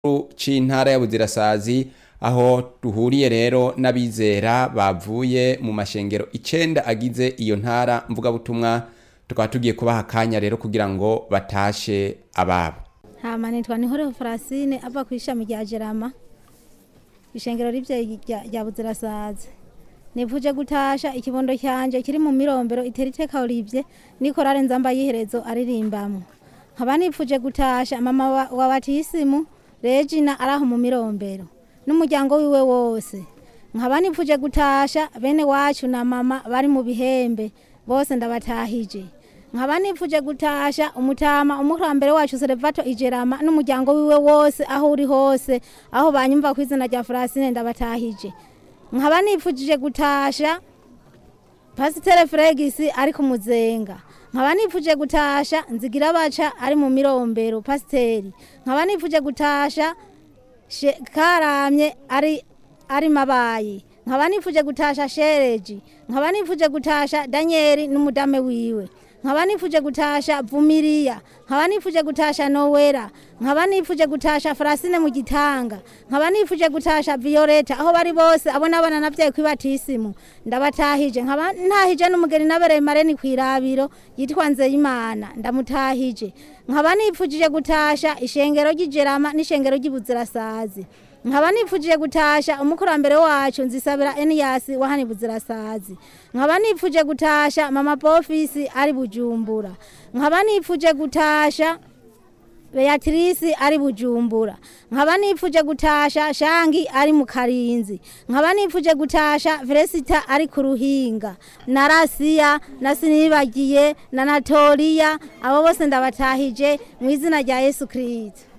c'intara ya Buzirasazi aho duhuriye rero n'abizera bavuye mu mashengero 9 agize iyo ntara mvuga butumwa tukaba tugiye kubaha akanya rero kugira ngo batashe ababo. Hama nitwa Nihore Francine ava kwishami rya Jerama ishengero rivye rya Buzirasazi. Nivuje gutasha ikibondo cyanje kiri mu mirombero iteriteka Olivier nikorare nzamba yiherezo aririmbamo. Nkaba nipfuje gutasha mama wa batisimu Regina araho mu mirombero n'umuryango wiwe wose. Nkaba nipfuje gutasha bene wacu na mama bari mu bihembe bose ndabatahije. Nkaba nipfuje gutasha umutama umukurambere wacu Serevato Ijerama n'umuryango wiwe wose aho uri hose aho banyumva kwizina rya Francine ndabatahije. Nkaba nipfuje gutasha Pasiteri Fregisi ari ku Muzenga. Nkaba nipfuje gutasha Nzigira baca ari mu mirombero Pasiteri. Nkaba nipfuje gutasha Karamye ari Mabayi. Nkaba nipfuje gutasha Shereji. Nkaba nipfuje gutasha Danieli n'umudame wiwe. Nkaba nipfuje gutasha Vumiriya. Nkaba nipfuje gutasha Nowera. Nkaba nipfuje gutasha Francine mu Gitanga. Nkaba nipfuje gutasha Violeta aho bari bose abona abana navye kwibatisimu ndabatahije. Nkaba ntahije n'umugeni nabere Mareni kwirabiro yitwa Nzeyimana ndamutahije. Nkaba nipfuje gutasha ishengero ry'Ijerama n'ishengero ry'Ibuzirasazi. Nkaba nipfuje gutasha umukurambere wacu Nzisabira Enias wahani Buzirasazi. Nkaba nipfuje gutasha mama Bofisi ari Bujumbura. Nkaba nipfuje gutasha Beatrice ari Bujumbura. Nkaba nipfuje gutasha Shangi ari mu Karinzi. Nkaba nipfuje gutasha Felicita ari ku Ruhinga. Na Rasiya na Sinibagiye na Natolia abo bose ndabatahije mu izina rya Yesu Kristo.